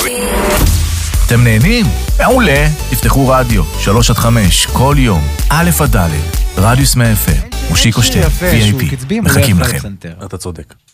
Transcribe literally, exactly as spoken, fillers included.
אתם נהנים? מעולה. תפתחו רדיו, שלוש עד חמש, כל יום, א' עד ד', רדיוס מאה אף אם, מושיקו שטרן, וי איי פי, מחכים לכם. אתה צודק.